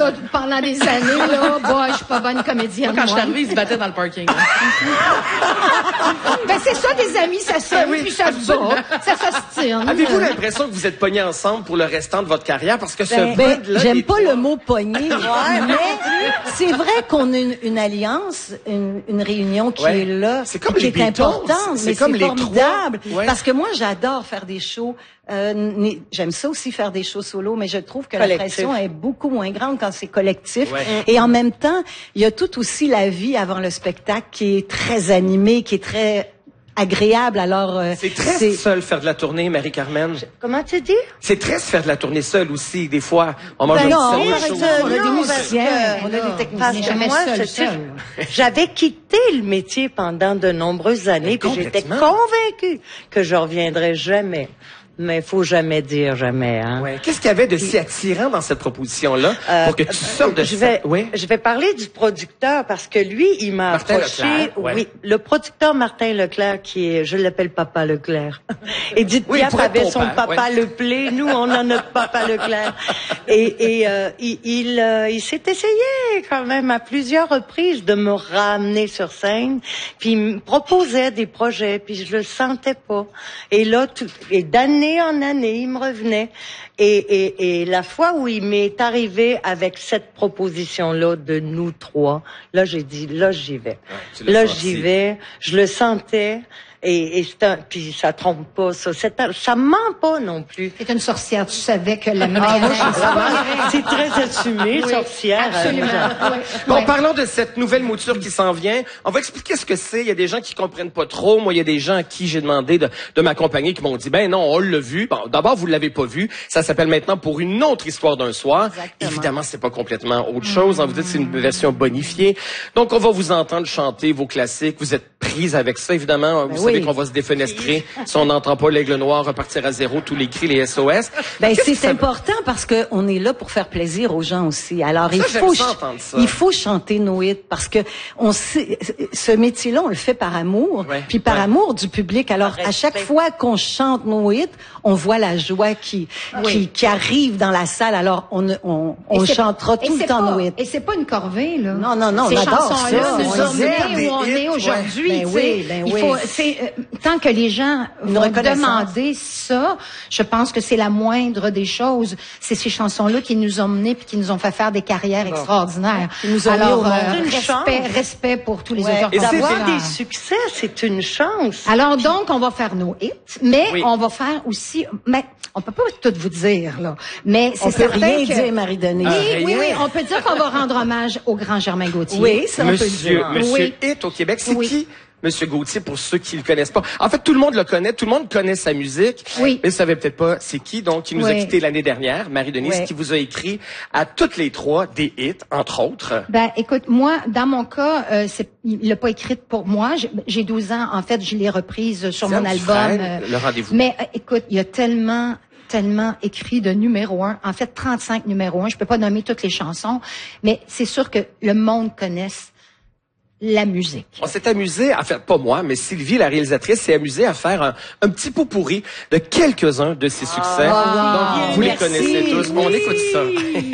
là, pendant des années, là, bah, je suis pas bonne comédienne. Quand je suis arrivée, ils se battaient dans le parking. Ben, c'est ça, des amis, ça s'aime, puis ça se bat, ça s'ostine. Avez-vous l'impression que vous êtes pognés ensemble pour le restant de votre carrière? Parce que j'aime pas le mot pogné, mais c'est vrai qu'on a une alliance, une réunion qui est là, c'est comme qui les est Beatles, importante, mais comme c'est les formidable. trois. Ouais. Parce que moi, j'adore faire des shows. J'aime ça aussi faire des shows solo, mais je trouve que Collectif. la pression est beaucoup moins grande quand c'est collectif. Ouais. Et en même temps, il y a tout aussi la vie avant le spectacle qui est très animée, qui est très agréable. Alors, c'est très seul faire de la tournée, Marie-Carmen. Comment tu dis? C'est très se faire de la tournée seule aussi. Des fois, on mange Ben un non, petit par sandwich. exemple, on a des Non, musiciens, parce que- on a des Parce techniciens. que jamais moi, seul, tu sais, seul. j'avais quitté le métier pendant de nombreuses années, puis j'étais complètement. convaincue que je reviendrais jamais. Mais faut jamais dire jamais, hein. Ouais. Qu'est-ce qu'il y avait de si attirant dans cette proposition-là pour que tu sortes de je ça? vais, Oui. je vais parler du producteur parce que lui, il m'a Martin approché. Leclerc, ouais. Oui, le producteur Martin Leclerc, qui est, je l'appelle Papa Leclerc. Edith Oui, Piaf pour être avait ton son père, Papa ouais. Leplé. Nous, on a notre Papa Leclerc. Il s'est essayé quand même à plusieurs reprises de me ramener sur scène, puis il me proposait des projets, puis je le sentais pas. Et là, et d'année en année, il me revenait. Et la fois où il m'est arrivé avec cette proposition-là de nous trois, là, j'ai dit, là, j'y vais. tu l'as Là, senti. j'y vais. Je le sentais. Et puis ça trompe pas, ça. Ça ment pas non plus. C'est une sorcière, tu savais que la C'est très assumé, Oui, sorcière. absolument. Oui, Bon, oui. parlons de cette nouvelle mouture qui s'en vient. On va expliquer ce que c'est. Il y a des gens qui comprennent pas trop. Moi, il y a des gens à qui j'ai demandé de m'accompagner qui m'ont dit, ben non, on l'a vu. Bon, d'abord, vous l'avez pas vu. Ça s'appelle maintenant Pour une autre histoire d'un soir. Exactement. Évidemment, c'est pas complètement autre chose. On vous dit que c'est une version bonifiée. Donc, on va vous entendre chanter vos classiques. Vous êtes prise avec ça, évidemment. Vous savez qu'on va se défenestrer. Si on n'entend pas l'aigle noir repartir à zéro, tous les cris, les SOS. Ben, Qu'est-ce que c'est ça- important parce que on est là pour faire plaisir aux gens aussi. Alors, j'aime ça entendre ça. il faut chanter nos hits parce que on sait, ce métier-là, on le fait par amour, Ouais. puis par amour du public. Alors, Par à chaque respect. fois qu'on chante nos hits, on voit la joie qui arrive dans la salle. Alors, on Et c'est- chantera et tout le c'est temps pas- nos hits. Et c'est pas une corvée, là. Non, non, non, Ces on adore chansons-là ça. nous On ont les aime, menés où on des hits, est aujourd'hui. ouais. Ben tu sais. oui, ben Il oui. faut, tant que les gens vont reconnaissance. demander ça, je pense que c'est la moindre des choses. C'est ces chansons-là qui nous ont menés puis qui nous ont fait faire des carrières extraordinaires. Qui nous ont mis Alors, au monde. Une chance. respect pour tous les Ouais. auteurs Et c'est Avoir compositeurs. des succès, c'est une chance. Alors donc, on va faire nos hits, mais Oui. on va faire aussi, mais on peut pas tout vous dire, là. Mais c'est On peut certain rien que... dire, Marie-Denise. Oui, oui, rien. oui, on peut dire qu'on va rendre hommage au grand Germain Gauthier. Oui, ça on peut le Monsieur dire. Oui. Hit au Québec, c'est Oui. qui Monsieur Gauthier pour ceux qui le connaissent pas? En fait, tout le monde le connaît, tout le monde connaît sa musique, Oui. mais ne savait peut-être pas c'est qui. Donc, il nous a Oui. quitté l'année dernière, Marie-Denise, Oui. qui vous a écrit à toutes les trois des hits, entre autres. Ben, écoute, moi, dans mon cas, il l'a pas écrite pour moi. J'ai 12 ans, en fait, je l'ai reprise sur mon Serge album. Dufresne, le rendez-vous. Mais écoute, il y a tellement écrit de numéro 1. En fait, 35 numéros 1. Je peux pas nommer toutes les chansons, mais c'est sûr que le monde connaisse la musique. On s'est amusé à faire, pas moi, mais Sylvie, la réalisatrice, s'est amusée à faire un petit pot pourri de quelques-uns de ses succès. Donc, vous les merci. connaissez tous. On écoute ça.